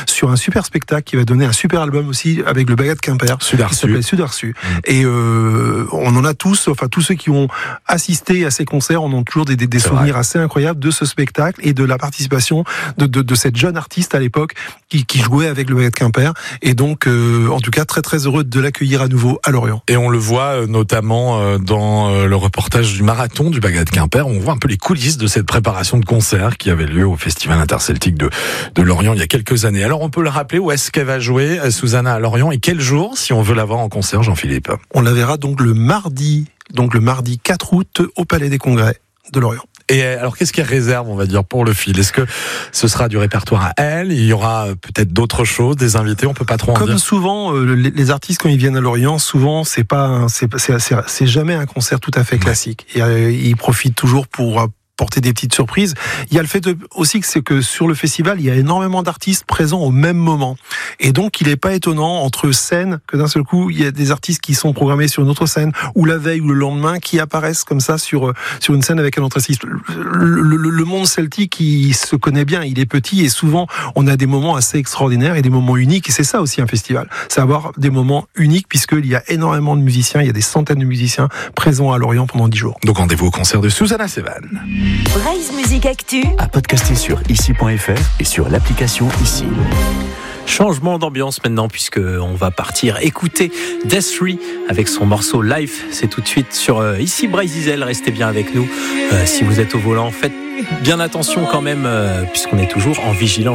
sur un super spectacle qui va donner un super album aussi avec le Bagad Quimper. Qui s'appelle Sud Arsu. Et on en a tous, enfin tous ceux qui ont assisté à ces concerts, on a toujours des souvenirs assez incroyables de ce spectacle et de la participation de cette jeune artiste à l'époque qui jouait avec le Bagad Quimper. Et donc, en tout cas, très très heureux de l'accueillir à nouveau à Lorient. Et on le voit notamment dans le reportage du marathon du Bagad Quimper. On voit un peu les coulisses de cette préparation de concert qui avait lieu au Festival interceltique de Lorient il y a quelques années. Alors, on peut le rappeler, où est-ce qu'elle va jouer, Susanna, à Lorient, et quel jour, si on veut la voir en concert, Jean-Philippe? On la verra donc le mardi 4 août au Palais des Congrès de Lorient. Et alors, qu'est-ce qu'elle réserve, on va dire, pour le fil? Est-ce que ce sera du répertoire à elle? Il y aura peut-être d'autres choses, des invités, on peut pas trop en dire. Comme souvent, les artistes, quand ils viennent à Lorient, souvent, c'est jamais un concert tout à fait classique. Et, ils profitent toujours pour porter des petites surprises. Il y a le fait aussi que sur le festival, il y a énormément d'artistes présents au même moment. Et donc, il n'est pas étonnant entre scènes que d'un seul coup, il y a des artistes qui sont programmés sur une autre scène, ou la veille ou le lendemain, qui apparaissent comme ça sur une scène avec un autre artiste. Le monde celtique, il se connaît bien, il est petit, et souvent, on a des moments assez extraordinaires et des moments uniques, et c'est ça aussi un festival. C'est avoir des moments uniques, puisqu'il y a énormément de musiciens, il y a des centaines de musiciens présents à Lorient pendant 10 jours. Donc, rendez-vous au concert de Susanna Sevan. Braise Musique Actu à podcaster sur ici.fr et sur l'application Ici. Changement d'ambiance maintenant, puisque on va partir écouter Death3 avec son morceau Life. C'est tout de suite sur Ici Bryce Diesel. Restez bien avec nous. Si vous êtes au volant, faites bien attention quand même, puisqu'on est toujours en vigilance.